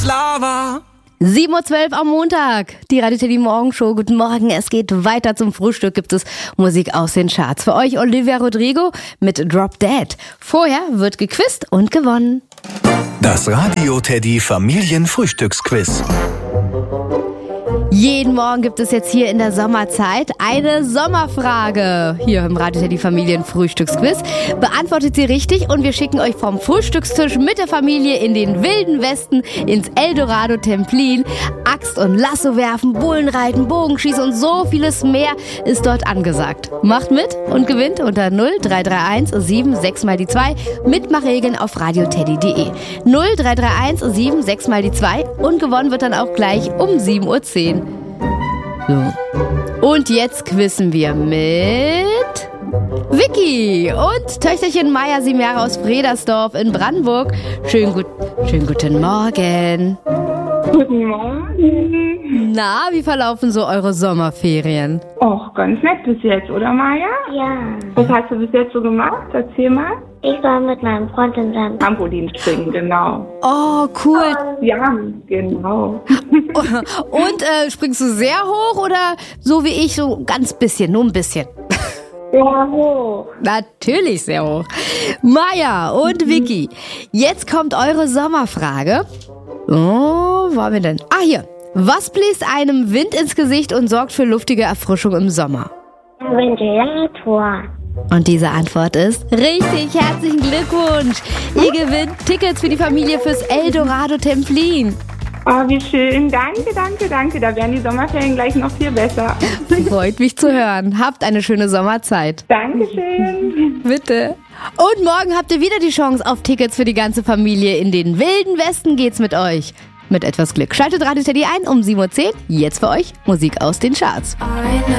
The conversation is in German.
Lava. 7:12 Uhr am Montag. Die Radio Teddy Morgenshow. Guten Morgen. Es geht weiter. Zum Frühstück gibt es Musik aus den Charts. Für euch Olivia Rodrigo mit Drop Dead. Vorher wird gequizt und gewonnen. Das Radio Teddy Familienfrühstücksquiz. Jeden Morgen gibt es jetzt hier in der Sommerzeit eine Sommerfrage. Hier im Radio Teddy Familienfrühstücksquiz. Beantwortet sie richtig und wir schicken euch vom Frühstückstisch mit der Familie in den wilden Westen ins Eldorado Templin. Axt und Lasso werfen, Bullen reiten, Bogenschießen und so vieles mehr ist dort angesagt. Macht mit und gewinnt unter 0331 76 mal die 2. Mitmachregeln auf radioteddy.de. 0331 76 mal die 2 und gewonnen wird dann auch gleich um 7:10 Uhr. So. Und jetzt quizzen wir mit Vicky und Töchterchen Maya, 7 Jahre aus Fredersdorf in Brandenburg. Schönen guten Morgen. Guten Morgen. Na, wie verlaufen so eure Sommerferien? Och, ganz nett bis jetzt, oder Maja? Ja. Was hast du bis jetzt so gemacht? Erzähl mal. Ich war mit meinem Freund in seinem Trampolin springen, genau. Oh, cool. Ja, genau. Und springst du sehr hoch oder so wie ich, so ganz bisschen, nur ein bisschen? sehr hoch. Natürlich sehr hoch. Maya und Vicky, jetzt kommt eure Sommerfrage. Oh, wo haben wir denn? Ah, hier. Was bläst einem Wind ins Gesicht und sorgt für luftige Erfrischung im Sommer? Ein Ventilator. Und diese Antwort ist richtig. Herzlichen Glückwunsch. Ihr gewinnt Tickets für die Familie fürs Eldorado Templin. Oh, wie schön. Danke, danke, danke. Da werden die Sommerferien gleich noch viel besser. Freut mich zu hören. Habt eine schöne Sommerzeit. Dankeschön. Bitte. Und morgen habt ihr wieder die Chance auf Tickets für die ganze Familie. In den wilden Westen geht's mit euch. Mit etwas Glück. Schaltet Radio Teddy ein um 7:10 Uhr. Jetzt für euch Musik aus den Charts.